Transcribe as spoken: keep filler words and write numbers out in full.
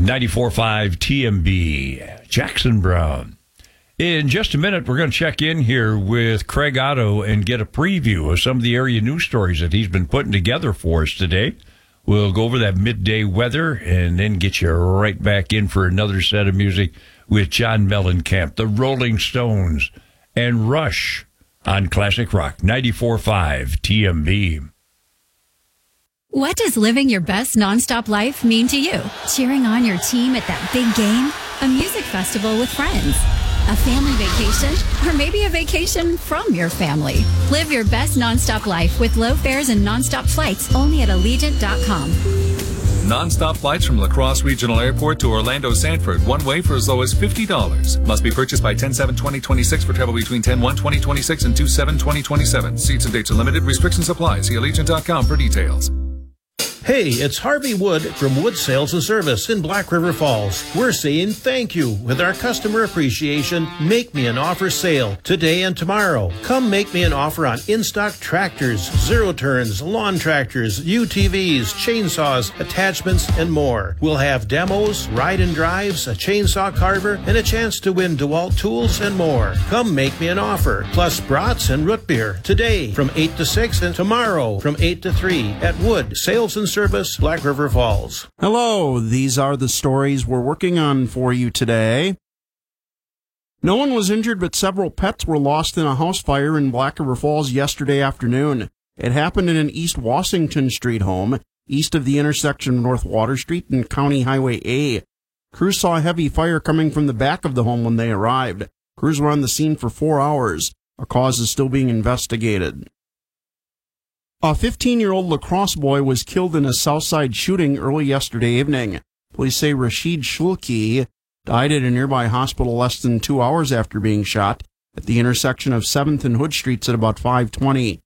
ninety-four point five T M B, Jackson Brown. In just a minute, we're going to check in here with Craig Otto and get a preview of some of the area news stories that he's been putting together for us today. We'll go over that midday weather and then get you right back in for another set of music with John Mellencamp, the Rolling Stones, and Rush on Classic Rock, ninety-four point five T M B. What does living your best nonstop life mean to you? Cheering on your team at that big game? A music festival with friends? A family vacation? Or maybe a vacation from your family? Live your best nonstop life with low fares and nonstop flights only at Allegiant dot com. Non-stop flights from La Crosse Regional Airport to Orlando Sanford, one way for as low as fifty dollars. Must be purchased by ten seven twenty twenty-six for travel between ten one twenty twenty-six and two seven twenty twenty-seven. Seats and dates are limited. Restrictions apply. See Allegiant dot com for details. Hey, it's Harvey Wood from Wood Sales and Service in Black River Falls. We're saying thank you with our customer appreciation Make Me an Offer sale today and tomorrow. Come make me an offer on in-stock tractors, zero turns, lawn tractors, U T Vs, chainsaws, attachments, and more. We'll have demos, ride and drives, a chainsaw carver, and a chance to win DeWalt tools and more. Come make me an offer, plus brats and root beer today from eight to six and tomorrow from eight to three at Wood Sales and Service, Black River Falls. Hello, these are the stories we're working on for you today. No one was injured, but several pets were lost in a house fire in Black River Falls yesterday afternoon. It happened in an East Washington Street home, east of the intersection of North Water Street and County Highway A. Crews saw a heavy fire coming from the back of the home when they arrived. Crews were on the scene for four hours. A cause is still being investigated. A fifteen-year-old La Crosse boy was killed in a Southside shooting early yesterday evening. Police say Rashid Shulki died at a nearby hospital less than two hours after being shot at the intersection of seventh and Hood Streets at about five twenty.